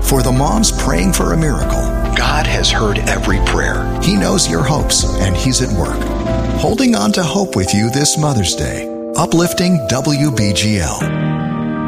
For the moms praying for a miracle, God has heard every prayer. He knows your hopes, and He's at work. Holding on to hope with you this Mother's Day. Uplifting WBGL.